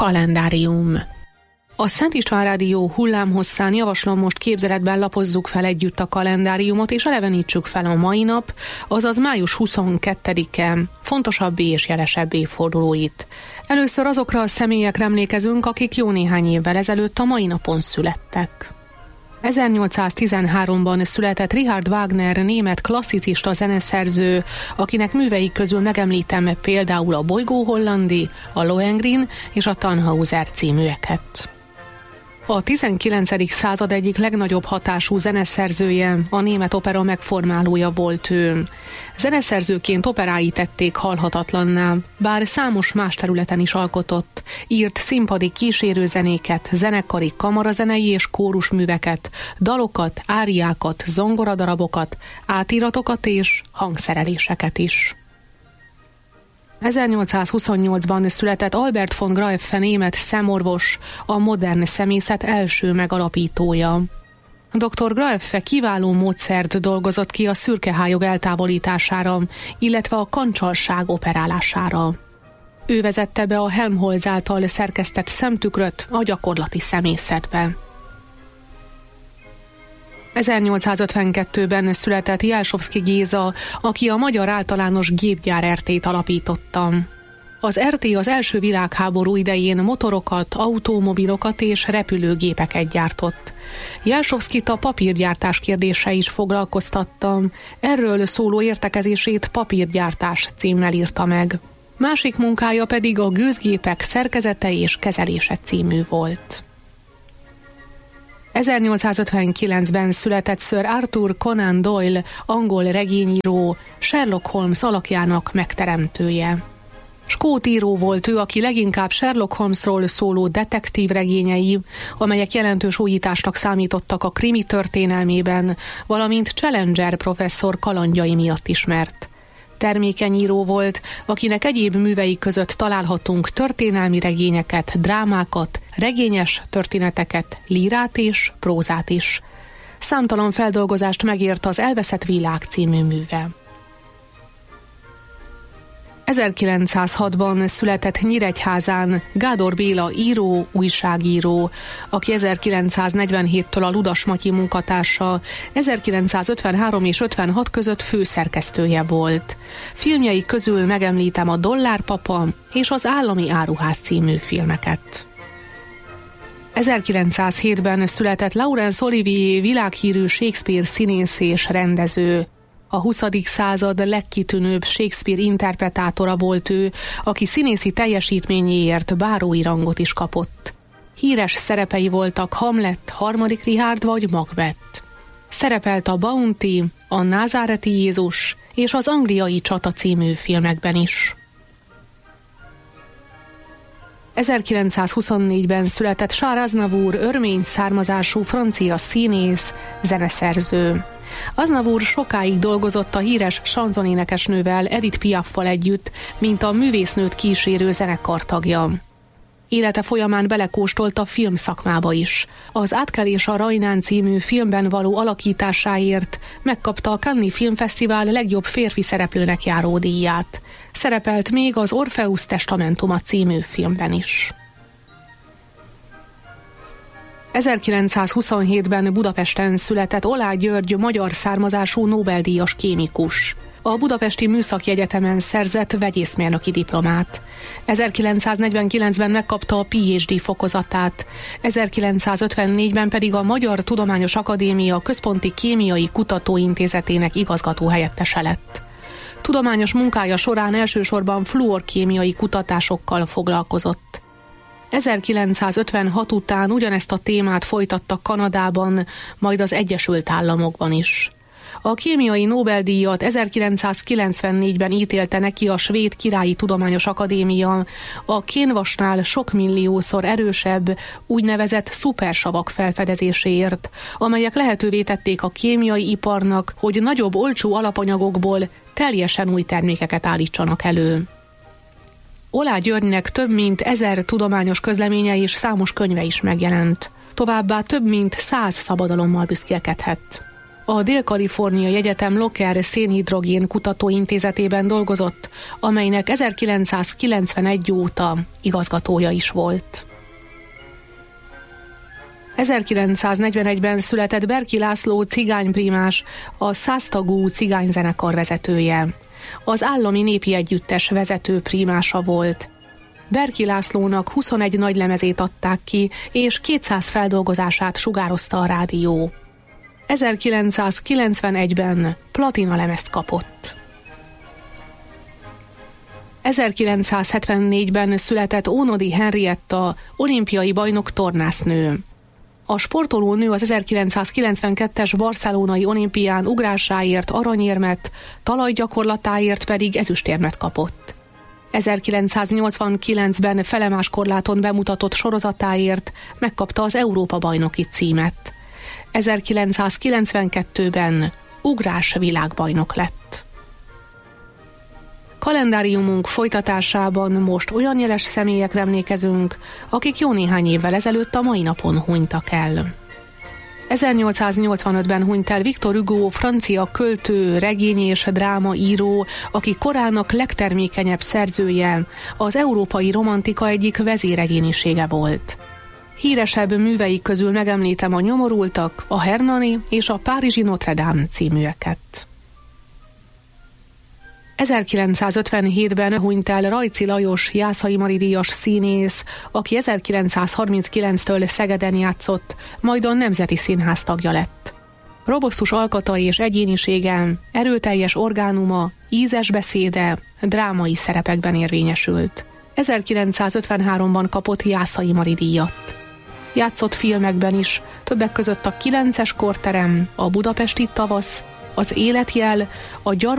Kalendárium. A Szent István Rádió hullámhosszán javaslom, most képzeletben lapozzuk fel együtt a kalendáriumot, és elevenítsük fel a mai nap, azaz május 22-e fontosabb és jelesebb évfordulóit. Először azokra a személyekre emlékezünk, akik jó néhány évvel ezelőtt a mai napon születtek. 1813-ban született Richard Wagner, német klasszicista zeneszerző, akinek művei közül megemlítem például a Bolygó Hollandi, a Lohengrin és a Tannhauser címűeket. A 19. század egyik legnagyobb hatású zeneszerzője, a német opera megformálója volt ő. Zeneszerzőként operái tették halhatatlanná, bár számos más területen is alkotott, írt színpadi kísérőzenéket, zenekari, kamarazenei és kórusműveket, dalokat, áriákat, zongoradarabokat, átiratokat és hangszereléseket is. 1828-ban született Albert von Graeffe, német szemorvos, a modern szemészet első megalapítója. Dr. Graeffe kiváló módszert dolgozott ki a szürkehályog eltávolítására, illetve a kancsalság operálására. Ő vezette be a Helmholtz által szerkesztett szemtükröt a gyakorlati szemészetbe. 1852-ben született Jelsovszky Géza, aki a Magyar Általános Gépgyár RT-t alapította. Az RT az első világháború idején motorokat, automobilokat és repülőgépeket gyártott. Jelsovszkyt a papírgyártás kérdése is foglalkoztatta, erről szóló értekezését Papírgyártás címmel írta meg. Másik munkája pedig a gőzgépek szerkezete és kezelése című volt. 1859-ben született Sir Arthur Conan Doyle, angol regényíró, Sherlock Holmes alakjának megteremtője. Skót író volt ő, aki leginkább Sherlock Holmesról szóló detektív regényei, amelyek jelentős újításnak számítottak a krimi történelmében, valamint Challenger professzor kalandjai miatt ismert. Termékeny író volt, akinek egyéb művei között találhatunk történelmi regényeket, drámákat, regényes történeteket, lírát és prózát is. Számtalan feldolgozást megért az Elveszett világ című műve. 1906-ban született Nyíregyházán Gádor Béla író, újságíró, aki 1947-től a Ludas Matyi munkatársa, 1953 és 56 között főszerkesztője volt. Filmjei közül megemlítem a Dollárpapa és az Állami áruház című filmeket. 1907-ben született Laurence Olivier, világhírű Shakespeare színész és rendező. A 20. század legkitűnőbb Shakespeare interpretátora volt ő, aki színészi teljesítményéért bárói rangot is kapott. Híres szerepei voltak Hamlet, Harmadik Richárd vagy Macbeth. Szerepelt a Bounty, a Názáreti Jézus és az Angliai csata című filmekben is. 1924-ben született Charles Aznavour, örmény származású francia színész, zeneszerző. Aznavour sokáig dolgozott a híres sanzonénekesnővel, Edith Piaffal együtt, mint a művésznőt kísérő zenekar tagja. Élete folyamán belekóstolt a filmszakmába is. Az Átkelés a Rajnán című filmben való alakításáért megkapta a Cannes-i Filmfesztivál legjobb férfi szereplőnek járó díját. Szerepelt még az Orpheus Testamentuma című filmben is. 1927-ben Budapesten született Oláh György, magyar származású Nobel-díjas kémikus. A Budapesti Műszaki Egyetemen szerzett vegyészmérnöki diplomát. 1949-ben megkapta a PhD fokozatát, 1954-ben pedig a Magyar Tudományos Akadémia Központi Kémiai Kutatóintézetének igazgatóhelyettese lett. Tudományos munkája során elsősorban fluorkémiai kutatásokkal foglalkozott. 1956 után ugyanezt a témát folytatta Kanadában, majd az Egyesült Államokban is. A kémiai Nobel-díjat 1994-ben ítélte neki a Svéd Királyi Tudományos Akadémia a kénvasnál sok milliószor erősebb, úgynevezett szupersavak felfedezéséért, amelyek lehetővé tették a kémiai iparnak, hogy nagyobb olcsó alapanyagokból teljesen új termékeket állítsanak elő. Oláh Györgynek több mint 1000 tudományos közleménye és számos könyve is megjelent. Továbbá több mint 100 szabadalommal büszkélkedhet. A Dél-Kaliforniai Egyetem Locker szénhidrogén kutatóintézetében dolgozott, amelynek 1991 óta igazgatója is volt. 1941-ben született Berki László cigányprímás, a 100 tagú cigányzenekar vezetője. Az Állami Népi Együttes vezető prímása volt. Berki Lászlónak 21 nagylemezét adták ki, és 200 feldolgozását sugározta a rádió. 1991-ben platinalemezt kapott. 1974-ben született Ónodi Henrietta, olimpiai bajnok tornásznő. A sportolónő az 1992-es barcelonai olimpián ugrásáért aranyérmet, talajgyakorlatáért pedig ezüstérmet kapott. 1989-ben felemáskorláton bemutatott sorozatáért megkapta az Európa-bajnoki címet. 1992-ben ugrás világbajnok lett. Kalendáriumunk folytatásában most olyan jeles személyekre emlékezünk, akik jó néhány évvel ezelőtt a mai napon hunytak el. 1885-ben hunyt el Victor Hugo, francia költő, regény és drámaíró, aki korának legtermékenyebb szerzője, az európai romantika egyik vezéregyénisége volt. Híresebb művei közül megemlítem a Nyomorultak, a Hernani és a Párizsi Notre Dame címűeket. 1957-ben hunyt el Rajci Lajos Jászai Mari díjas színész, aki 1939-től Szegeden játszott, majd a Nemzeti Színház tagja lett. Robosztus alkata és egyénisége, erőteljes orgánuma, ízes beszéde, drámai szerepekben érvényesült. 1953-ban kapott Jászai Mari díjat. Játszott filmekben is, többek között a 9-es korterem, a Budapesti tavasz, az Életjel, a